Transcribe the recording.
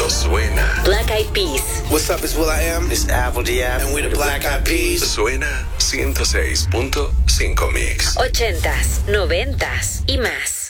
cuando suena. Black Eyed Peas. What's up, it's will.i.am. It's Apple D.F. And we're the Black Eyed Peas. Suena 106.5 Mix. 80s, 90s y más.